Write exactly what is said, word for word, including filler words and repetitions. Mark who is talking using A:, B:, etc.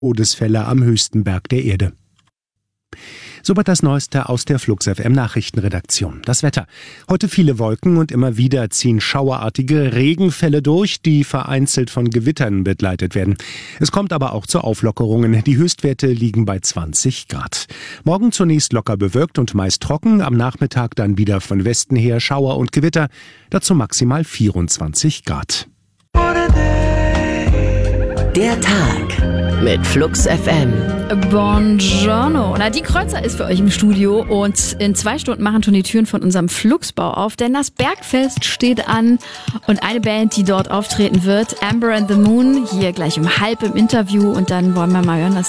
A: Todesfälle am höchsten Berg der Erde. Soweit das Neueste aus der Flux F M Nachrichtenredaktion. Das Wetter. Heute viele Wolken und immer wieder ziehen schauerartige Regenfälle durch, die vereinzelt von Gewittern begleitet werden. Es kommt aber auch zu Auflockerungen. Die Höchstwerte liegen bei zwanzig Grad. Morgen zunächst locker bewölkt und meist trocken, am Nachmittag dann wieder von Westen her Schauer und Gewitter, dazu maximal vierundzwanzig Grad.
B: Der Tag mit Flux F M.
C: Buongiorno. Nadine Kreuzer ist für euch im Studio und in zwei Stunden machen schon die Türen von unserem Fluxbau auf, denn das Bergfest steht an und eine Band, die dort auftreten wird, Amber and the Moon, hier gleich um halb im Interview und dann wollen wir mal hören, was